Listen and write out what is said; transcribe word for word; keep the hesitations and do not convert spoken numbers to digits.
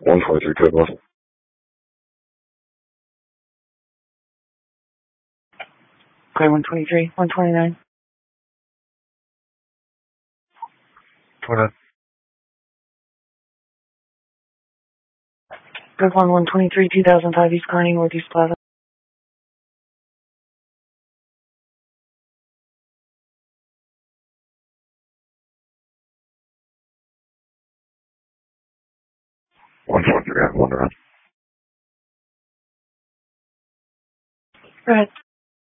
one twenty-three, code one. Code one twenty-three, one twenty-nine. twenty-nine. Code one one twenty-three, two thousand five East Kearney, Northeast Plaza. one twenty-three, I have one around. Go ahead.